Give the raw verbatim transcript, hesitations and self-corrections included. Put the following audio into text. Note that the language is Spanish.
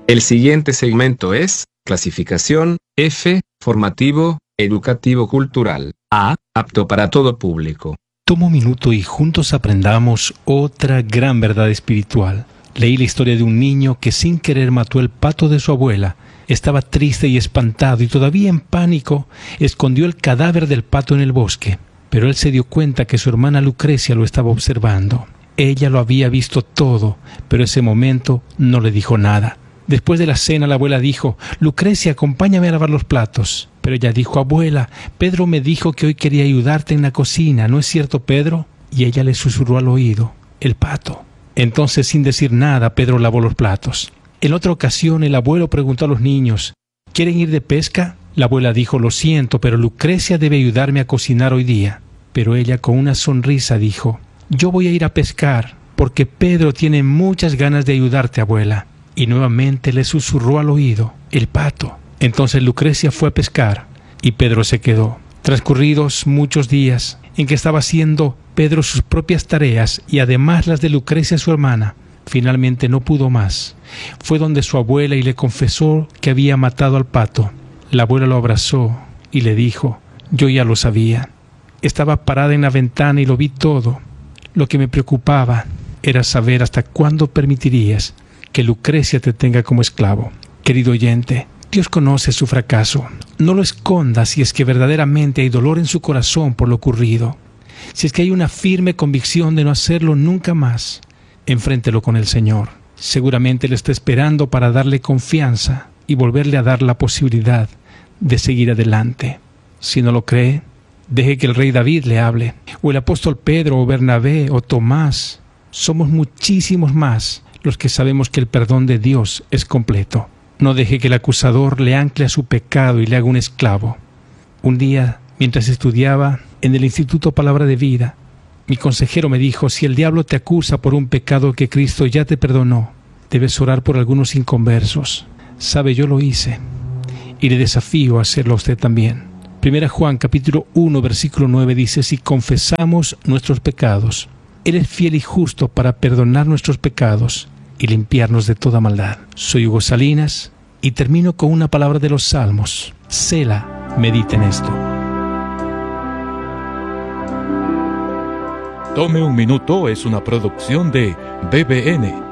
El siguiente segmento es clasificación F, formativo, educativo cultural. A, apto para todo público. Toma un minuto y juntos aprendamos otra gran verdad espiritual. Leí la historia de un niño que sin querer mató el pato de su abuela. Estaba triste y espantado y todavía en pánico escondió el cadáver del pato en el bosque. Pero él se dio cuenta que su hermana Lucrecia lo estaba observando. Ella lo había visto todo, pero ese momento no le dijo nada. Después de la cena, la abuela dijo: Lucrecia, acompáñame a lavar los platos. Pero ella dijo: abuela, Pedro me dijo que hoy quería ayudarte en la cocina, ¿no es cierto, Pedro? Y ella le susurró al oído: el pato. Entonces, sin decir nada, Pedro lavó los platos. En otra ocasión, el abuelo preguntó a los niños: ¿quieren ir de pesca? La abuela dijo: lo siento, pero Lucrecia debe ayudarme a cocinar hoy día. Pero ella, con una sonrisa, dijo: yo voy a ir a pescar, porque Pedro tiene muchas ganas de ayudarte, abuela. Y nuevamente le susurró al oído: el pato. Entonces Lucrecia fue a pescar y Pedro se quedó. Transcurridos muchos días en que estaba haciendo Pedro sus propias tareas y además las de Lucrecia, su hermana, finalmente no pudo más. Fue donde su abuela y le confesó que había matado al pato. La abuela lo abrazó y le dijo: yo ya lo sabía. Estaba parada en la ventana y lo vi todo. Lo que me preocupaba era saber hasta cuándo permitirías que Lucrecia te tenga como esclavo. Querido oyente, Dios conoce su fracaso. No lo esconda si es que verdaderamente hay dolor en su corazón por lo ocurrido. Si es que hay una firme convicción de no hacerlo nunca más, enfréntelo con el Señor. Seguramente le está esperando para darle confianza y volverle a dar la posibilidad de seguir adelante. Si no lo cree, deje que el rey David le hable, o el apóstol Pedro, o Bernabé, o Tomás. Somos muchísimos más los que sabemos que el perdón de Dios es completo. No deje que el acusador le ancle a su pecado y le haga un esclavo. Un día, mientras estudiaba en el Instituto Palabra de Vida, mi consejero me dijo: si el diablo te acusa por un pecado que Cristo ya te perdonó, debes orar por algunos inconversos. Sabe, yo lo hice y le desafío a hacerlo a usted también. Primera Juan capítulo uno versículo nueve dice: si confesamos nuestros pecados, Él es fiel y justo para perdonar nuestros pecados y limpiarnos de toda maldad. Soy Hugo Salinas y termino con una palabra de los Salmos. Sela, medita en esto. Tome un minuto es una producción de B B N.